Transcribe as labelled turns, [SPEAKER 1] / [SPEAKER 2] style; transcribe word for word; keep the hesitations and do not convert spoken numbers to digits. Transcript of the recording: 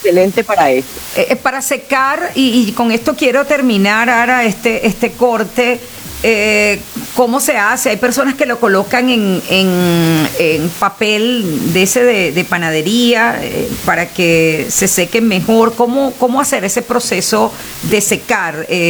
[SPEAKER 1] excelente para eso.
[SPEAKER 2] Eh, para secar, y, y con esto quiero terminar ahora este, este corte. Eh, ¿Cómo se hace? Hay personas que lo colocan en, en, en papel de ese de, de panadería eh, para que se seque mejor. ¿Cómo, cómo hacer ese proceso de secar? Eh,